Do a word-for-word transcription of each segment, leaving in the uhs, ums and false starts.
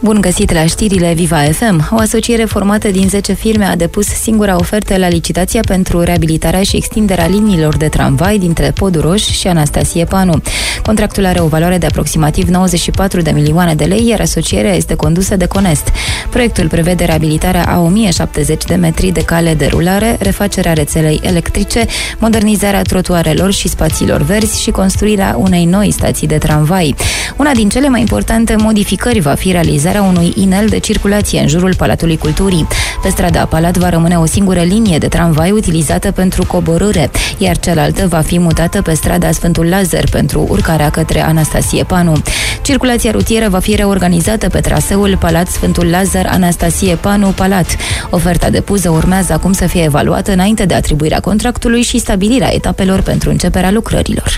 Bun găsit la știrile Viva F M. O asociere formată din zece firme a depus singura ofertă la licitația pentru reabilitarea și extinderea liniilor de tramvai dintre Poduroș și Anastasie Panu. Contractul are o valoare de aproximativ nouăzeci și patru de milioane de lei, iar asocierea este condusă de Conest. Proiectul prevede reabilitarea a o mie șaptezeci de metri de cale de rulare, refacerea rețelei electrice, modernizarea trotuarelor și spațiilor verzi și construirea unei noi stații de tramvai. Una din cele mai importante modificări va fi realizarea unui inel de circulație în jurul Palatului Culturii. Pe strada Palat va rămâne o singură linie de tramvai utilizată pentru coborâre, iar cealaltă va fi mutată pe strada Sfântul Lazar pentru urcarea către Anastasie Panu. Circulația rutieră va fi reorganizată pe traseul Palat Sfântul Lazar Anastasie Panu Palat. Oferta depusă urmează acum să fie evaluată înainte de atribuirea contractului și stabilirea etapelor pentru începerea lucrărilor.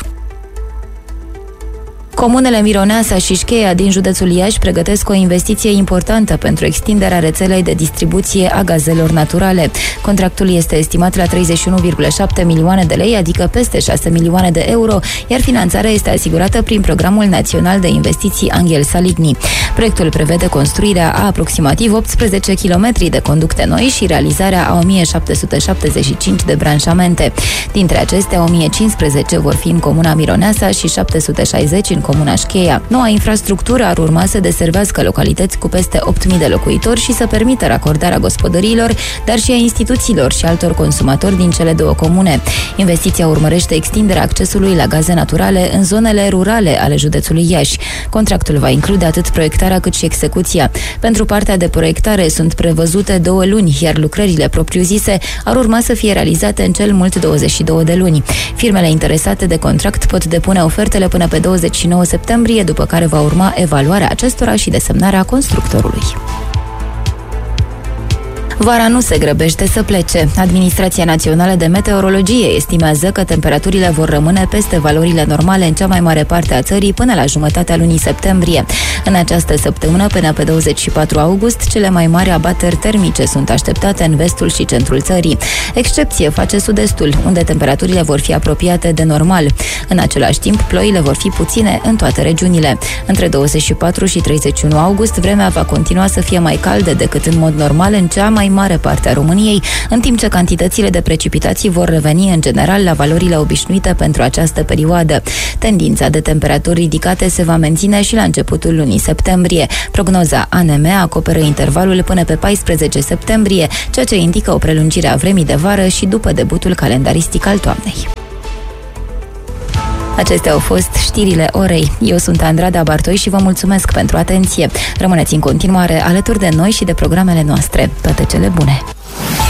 Comunele Mironeasa și Șcheia din județul Iași pregătesc o investiție importantă pentru extinderea rețelei de distribuție a gazelor naturale. Contractul este estimat la treizeci și unu virgulă șapte milioane de lei, adică peste șase milioane de euro, iar finanțarea este asigurată prin Programul Național de Investiții Anghel Saligny. Proiectul prevede construirea a aproximativ optsprezece kilometri de conducte noi și realizarea a o mie șapte sute șaptezeci și cinci de branșamente. Dintre acestea, o mie cincisprezece vor fi în comuna Mironeasa și șapte sute șaizeci în comuna Șcheia. Noua infrastructură ar urma să deservească localități cu peste opt mii de locuitori și să permită racordarea gospodăriilor, dar și a instituțiilor și altor consumatori din cele două comune. Investiția urmărește extinderea accesului la gaze naturale în zonele rurale ale județului Iași. Contractul va include atât proiectarea cât și execuția. Pentru partea de proiectare sunt prevăzute două luni, iar lucrările propriu-zise ar urma să fie realizate în cel mult douăzeci și două de luni. Firmele interesate de contract pot depune ofertele până pe douăzeci și nouă septembrie, după care va urma evaluarea acestora și desemnarea constructorului. Vara nu se grăbește să plece. Administrația Națională de Meteorologie estimează că temperaturile vor rămâne peste valorile normale în cea mai mare parte a țării până la jumătatea lunii septembrie. În această săptămână, până pe douăzeci și patru august, cele mai mari abateri termice sunt așteptate în vestul și centrul țării. Excepție face sud-estul, unde temperaturile vor fi apropiate de normal. În același timp, ploile vor fi puține în toate regiunile. Între douăzeci și patru și treizeci și unu august, vremea va continua să fie mai caldă decât în mod normal în cea mai mare parte a României, în timp ce cantitățile de precipitații vor reveni în general la valorile obișnuite pentru această perioadă. Tendința de temperaturi ridicate se va menține și la începutul lunii septembrie. Prognoza A N M acoperă intervalul până pe paisprezece septembrie, ceea ce indică o prelungire a vremii de vară și după debutul calendaristic al toamnei. Acestea au fost știrile orei. Eu sunt Andrada Bartoi și vă mulțumesc pentru atenție. Rămâneți în continuare alături de noi și de programele noastre. Toate cele bune!